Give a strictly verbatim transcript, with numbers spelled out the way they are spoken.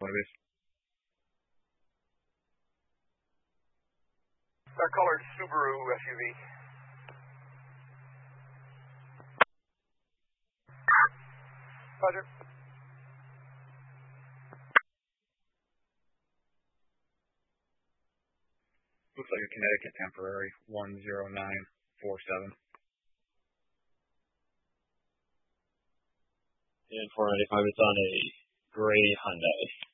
one of these. Dark colored Subaru S U V. Roger. Looks like a Connecticut temporary, one zero nine four seven. And four ninety-five, it's on a gray Hyundai.